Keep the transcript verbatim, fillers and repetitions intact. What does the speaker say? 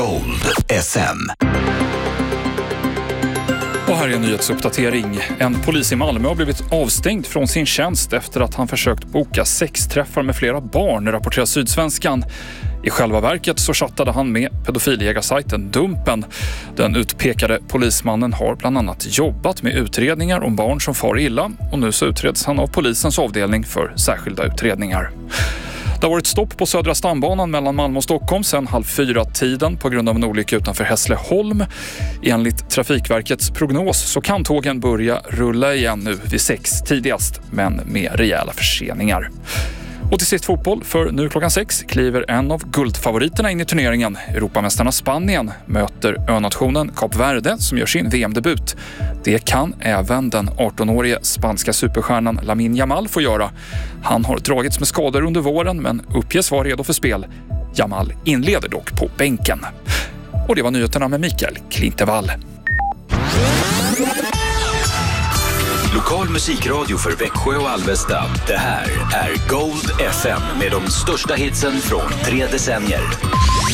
Gold F M. Och här är en nyhetsuppdatering. En polis i Malmö har blivit avstängd från sin tjänst efter att han försökt boka sexträffar med flera barn, rapporterar Sydsvenskan. I själva verket så chattade han med pedofiljägarsajten Dumpen. Den utpekade polismannen har bland annat jobbat med utredningar om barn som far illa och nu så utreds han av polisens avdelning för särskilda utredningar. Det har varit stopp på Södra stambanan mellan Malmö och Stockholm sedan halv fyra tiden på grund av en olycka utanför Hässleholm. Enligt Trafikverkets prognos så kan tågen börja rulla igen nu vid sex tidigast, men med rejäla förseningar. Och till sist fotboll, för nu klockan sex kliver en av guldfavoriterna in i turneringen. Europamästarna Spanien möter önationen Kap Verde som gör sin V M-debut. Det kan även den arton-årige spanska superstjärnan Lamine Yamal få göra. Han har dragits med skador under våren men uppges vara redo för spel. Yamal inleder dock på bänken. Och det var nyheterna med Mikael Klintevall. Lokal musikradio för Växjö och Alvesta. Det här är Gold F M med de största hitsen från tre decennier.